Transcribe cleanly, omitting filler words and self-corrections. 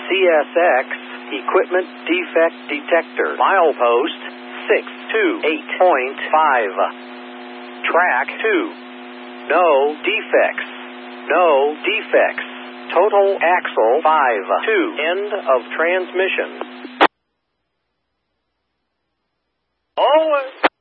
CSX Equipment Defect Detector. Milepost 628.5. Track 2. No defects. No defects. Total axle 5-2. End of transmission. Always.